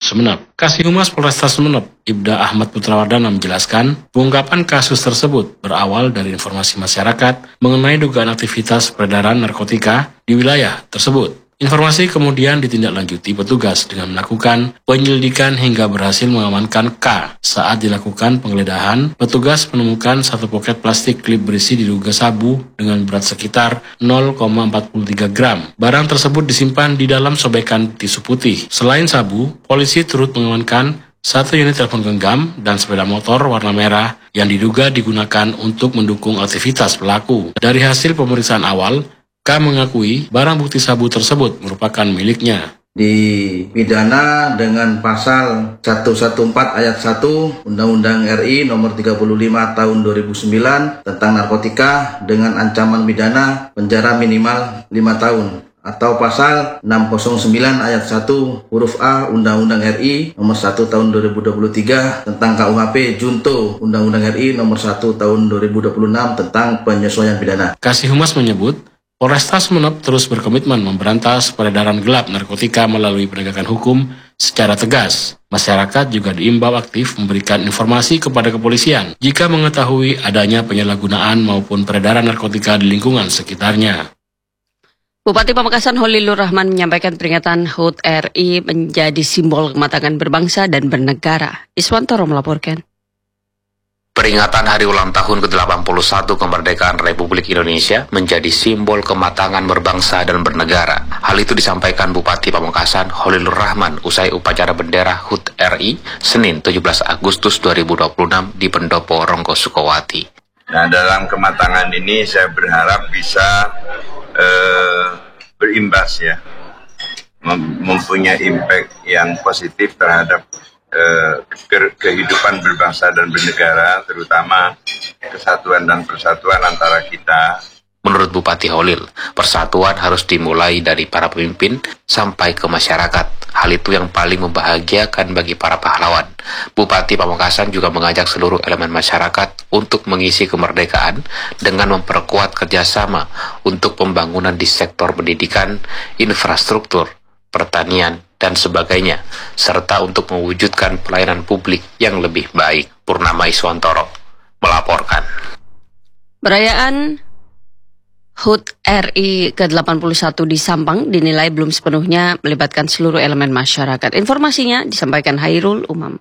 Sumeneb. Kasih Humas Polresta Sumeneb, Ibda Ahmad Putrawardana menjelaskan, pengungkapan kasus tersebut berawal dari informasi masyarakat mengenai dugaan aktivitas peredaran narkotika di wilayah tersebut. Informasi kemudian ditindaklanjuti petugas dengan melakukan penyelidikan hingga berhasil mengamankan K. Saat dilakukan penggeledahan, petugas menemukan satu poket plastik klip berisi diduga sabu dengan berat sekitar 0,43 gram. Barang tersebut disimpan di dalam sobekan tisu putih. Selain sabu, polisi turut mengamankan satu unit telepon genggam dan sepeda motor warna merah yang diduga digunakan untuk mendukung aktivitas pelaku. Dari hasil pemeriksaan awal, K mengakui barang bukti sabu tersebut merupakan miliknya. Dipidana dengan pasal 114 ayat 1 Undang-Undang RI nomor 35 tahun 2009 tentang narkotika dengan ancaman pidana penjara minimal 5 tahun. Atau pasal 609 ayat 1 huruf A Undang-Undang RI nomor 1 tahun 2023 tentang KUHP junto Undang-Undang RI nomor 1 tahun 2026 tentang penyesuaian pidana. Kasih Humas menyebut, Polresta Sumeneb terus berkomitmen memberantas peredaran gelap narkotika melalui penegakan hukum secara tegas. Masyarakat juga diimbau aktif memberikan informasi kepada kepolisian jika mengetahui adanya penyalahgunaan maupun peredaran narkotika di lingkungan sekitarnya. Bupati Pamekasan Holilur Rahman menyampaikan peringatan HUT RI menjadi simbol kematangan berbangsa dan bernegara. Iswantoro melaporkan. Peringatan hari ulang tahun ke-81 kemerdekaan Republik Indonesia menjadi simbol kematangan berbangsa dan bernegara. Hal itu disampaikan Bupati Pamekasan Holilur Rahman usai upacara bendera HUT RI Senin 17 Agustus 2026 di Pendopo Ronggo Sukowati. Nah, dalam kematangan ini saya berharap bisa berimbas ya, mempunyai impact yang positif terhadap kehidupan berbangsa dan bernegara, terutama kesatuan dan persatuan antara kita. Menurut Bupati Holil, persatuan harus dimulai dari para pemimpin sampai ke masyarakat. Hal itu yang paling membahagiakan bagi para pahlawan. Bupati Pamekasan juga mengajak seluruh elemen masyarakat untuk mengisi kemerdekaan dengan memperkuat kerjasama untuk pembangunan di sektor pendidikan, infrastruktur, pertanian, dan sebagainya, serta untuk mewujudkan pelayanan publik yang lebih baik. Purnama Iswantoro melaporkan. Perayaan HUT RI ke-81 di Sampang dinilai belum sepenuhnya melibatkan seluruh elemen masyarakat. Informasinya disampaikan Hairul Umam.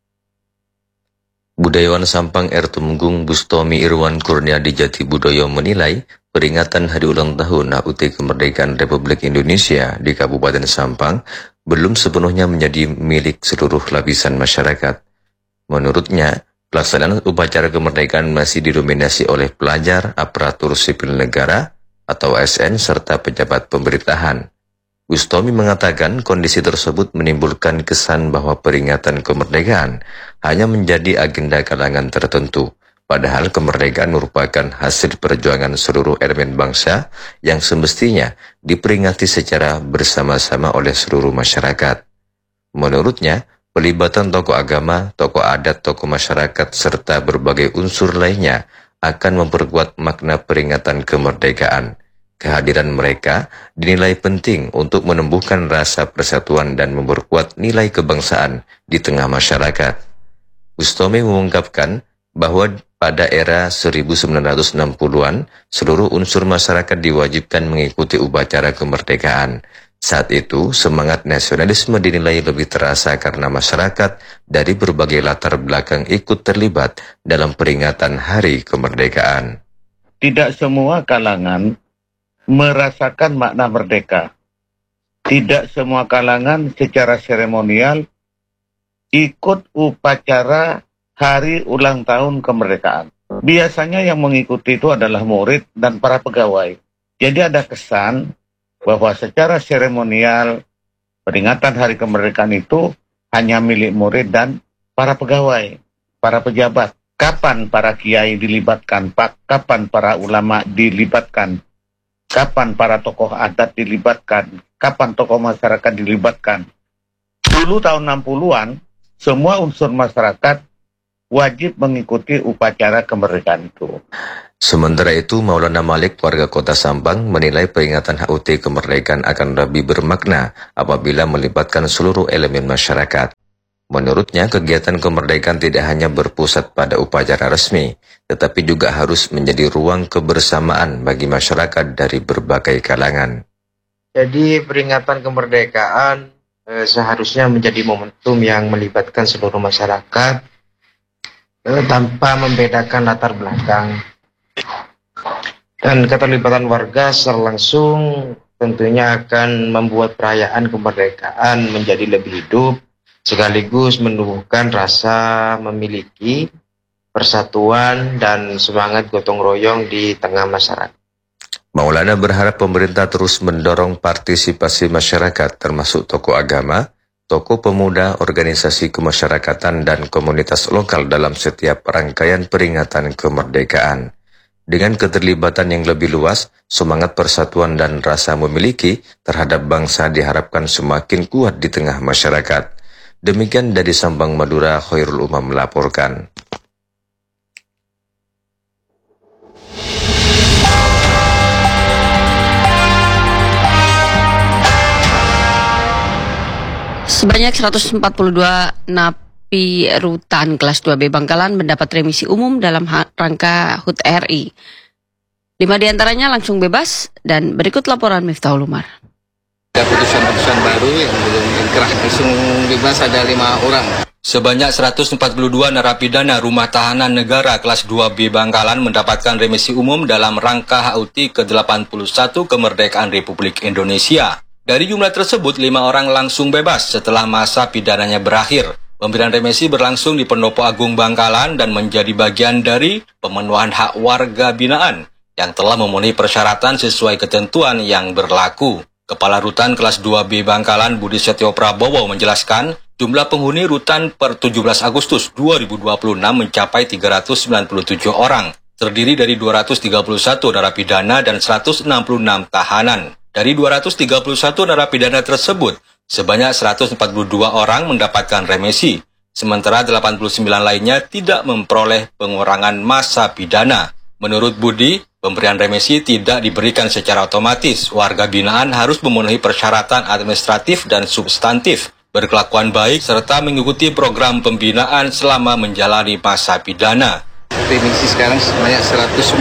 Budayawan Sampang R. Tumenggung Bustomi Irwan Kurniadi Jatibudoyo menilai peringatan hari ulang tahun HUT Kemerdekaan Republik Indonesia di Kabupaten Sampang belum sepenuhnya menjadi milik seluruh lapisan masyarakat. Menurutnya, pelaksanaan upacara kemerdekaan masih didominasi oleh pelajar, aparatur sipil negara, atau ASN, serta pejabat pemerintahan. Bustomi mengatakan kondisi tersebut menimbulkan kesan bahwa peringatan kemerdekaan hanya menjadi agenda kalangan tertentu, padahal kemerdekaan merupakan hasil perjuangan seluruh elemen bangsa yang semestinya diperingati secara bersama-sama oleh seluruh masyarakat. Menurutnya, pelibatan tokoh agama, tokoh adat, tokoh masyarakat, serta berbagai unsur lainnya akan memperkuat makna peringatan kemerdekaan. Kehadiran mereka dinilai penting untuk menumbuhkan rasa persatuan dan memperkuat nilai kebangsaan di tengah masyarakat. Bustomi mengungkapkan bahwa pada era 1960-an, seluruh unsur masyarakat diwajibkan mengikuti upacara kemerdekaan. Saat itu, semangat nasionalisme dinilai lebih terasa karena masyarakat dari berbagai latar belakang ikut terlibat dalam peringatan Hari Kemerdekaan. Tidak semua kalangan merasakan makna merdeka. Tidak semua kalangan secara seremonial ikut upacara Hari Ulang Tahun Kemerdekaan. Biasanya yang mengikuti itu adalah murid dan para pegawai. Jadi ada kesan bahwa secara seremonial peringatan Hari Kemerdekaan itu hanya milik murid dan para pegawai, para pejabat. Kapan para kiai dilibatkan, kapan para ulama dilibatkan, kapan para tokoh adat dilibatkan, kapan tokoh masyarakat dilibatkan. Dulu tahun 60-an, semua unsur masyarakat wajib mengikuti upacara kemerdekaan itu. Sementara itu, Maulana Malik, warga kota Sampang, menilai peringatan HUT kemerdekaan akan lebih bermakna apabila melibatkan seluruh elemen masyarakat. Menurutnya, kegiatan kemerdekaan tidak hanya berpusat pada upacara resmi, tetapi juga harus menjadi ruang kebersamaan bagi masyarakat dari berbagai kalangan. Jadi peringatan kemerdekaan seharusnya menjadi momentum yang melibatkan seluruh masyarakat tanpa membedakan latar belakang. Dan keterlibatan warga secara langsung tentunya akan membuat perayaan kemerdekaan menjadi lebih hidup, sekaligus menumbuhkan rasa memiliki persatuan dan semangat gotong royong di tengah masyarakat. Maulana berharap pemerintah terus mendorong partisipasi masyarakat termasuk tokoh agama, tokoh pemuda, organisasi kemasyarakatan dan komunitas lokal dalam setiap rangkaian peringatan kemerdekaan. Dengan keterlibatan yang lebih luas, semangat persatuan dan rasa memiliki terhadap bangsa diharapkan semakin kuat di tengah masyarakat. Demikian dari Sampang, Madura, Khairul Umam melaporkan. Sebanyak 142 napi rutan kelas 2B Bangkalan mendapat remisi umum dalam rangka HUT RI. 5 diantaranya langsung bebas dan berikut laporan Miftahul Umar. Ada putusan-putusan baru yang belum inkrah, langsung bebas ada 5 orang. Sebanyak 142 narapidana rumah tahanan negara kelas 2B Bangkalan mendapatkan remisi umum dalam rangka HUT ke-81 kemerdekaan Republik Indonesia. Dari jumlah tersebut, 5 orang langsung bebas setelah masa pidananya berakhir. Pemberian remisi berlangsung di Pendopo Agung Bangkalan dan menjadi bagian dari pemenuhan hak warga binaan yang telah memenuhi persyaratan sesuai ketentuan yang berlaku. Kepala Rutan kelas 2B Bangkalan Budi Setio Prabowo menjelaskan, jumlah penghuni rutan per 17 Agustus 2026 mencapai 397 orang, terdiri dari 231 narapidana dan 166 tahanan. Dari 231 narapidana tersebut, sebanyak 142 orang mendapatkan remisi, sementara 89 lainnya tidak memperoleh pengurangan masa pidana. Menurut Budi, pemberian remisi tidak diberikan secara otomatis. Warga binaan harus memenuhi persyaratan administratif dan substantif, berkelakuan baik, serta mengikuti program pembinaan selama menjalani masa pidana. Remisi sekarang sebanyak 142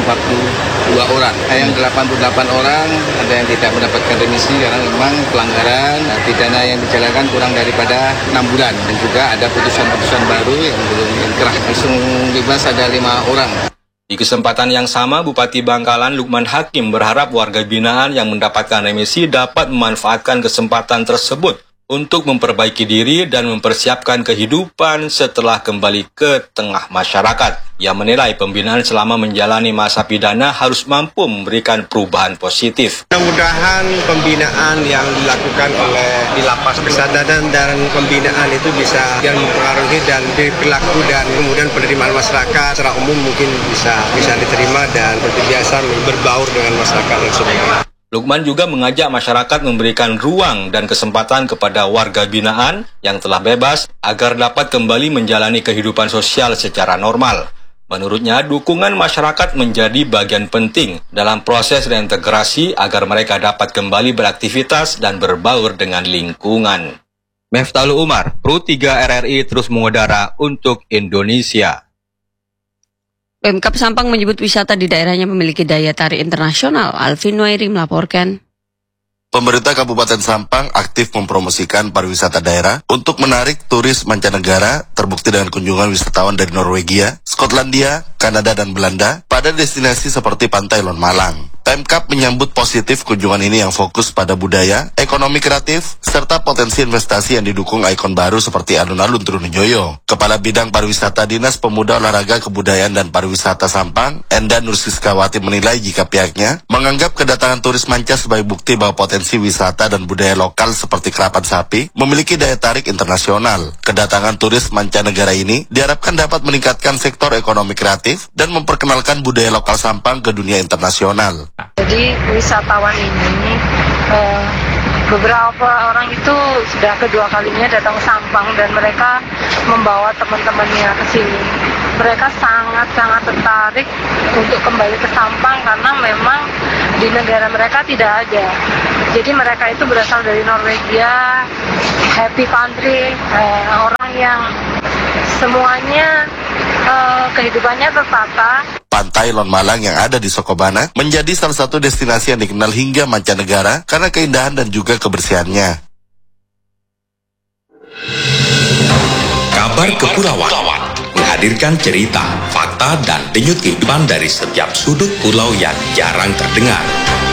orang. Yang 88 orang ada yang tidak mendapatkan remisi karena memang pelanggaran pidana yang dijalankan kurang daripada 6 bulan. Dan juga ada putusan-putusan baru yang belum inkrah. Langsung bebas ada 5 orang. Di kesempatan yang sama, Bupati Bangkalan Lukman Hakim berharap warga binaan yang mendapatkan remisi dapat memanfaatkan kesempatan tersebut untuk memperbaiki diri dan mempersiapkan kehidupan setelah kembali ke tengah masyarakat. Ia menilai pembinaan selama menjalani masa pidana harus mampu memberikan perubahan positif. Mudah-mudahan pembinaan yang dilakukan oleh di lapas kesadaran dan pembinaan itu bisa mempengaruhi dan perilaku dan kemudian penerimaan masyarakat secara umum mungkin bisa diterima dan seperti biasa berbaur dengan masyarakat yang sebelumnya. Lukman juga mengajak masyarakat memberikan ruang dan kesempatan kepada warga binaan yang telah bebas agar dapat kembali menjalani kehidupan sosial secara normal. Menurutnya, dukungan masyarakat menjadi bagian penting dalam proses reintegrasi agar mereka dapat kembali beraktivitas dan berbaur dengan lingkungan. Miftahul Umar, Pro 3 RRI terus mengudara untuk Indonesia. Pemkab Sampang menyebut wisata di daerahnya memiliki daya tarik internasional. Alvin Wairi melaporkan. Pemerintah Kabupaten Sampang aktif mempromosikan pariwisata daerah untuk menarik turis mancanegara, terbukti dengan kunjungan wisatawan dari Norwegia, Skotlandia, Kanada, dan Belanda pada destinasi seperti Pantai Lon Malang. Pemkab menyambut positif kunjungan ini yang fokus pada budaya, ekonomi kreatif, serta potensi investasi yang didukung ikon baru seperti alun-alun Trunojoyo. Kepala Bidang Pariwisata Dinas Pemuda Olahraga Kebudayaan dan Pariwisata Sampang, Enda Nursiskawati menilai jika pihaknya menganggap kedatangan turis manca sebagai bukti bahwa potensi wisata dan budaya lokal seperti kerapan sapi memiliki daya tarik internasional. Kedatangan turis mancanegara ini diharapkan dapat meningkatkan sektor ekonomi kreatif dan memperkenalkan budaya lokal Sampang ke dunia internasional. Jadi wisatawan ini beberapa orang itu sudah kedua kalinya datang ke Sampang dan mereka membawa teman-temannya ke sini. Mereka sangat-sangat tertarik untuk kembali ke Sampang karena memang di negara mereka tidak ada. Jadi mereka itu berasal dari Norwegia, happy country, orang yang semuanya kehidupannya tertata. Pantai Lon Malang yang ada di Sokobana menjadi salah satu destinasi yang dikenal hingga mancanegara karena keindahan dan juga kebersihannya. Kabar Kepulauan menghadirkan cerita, fakta, dan denyut kehidupan dari setiap sudut pulau yang jarang terdengar.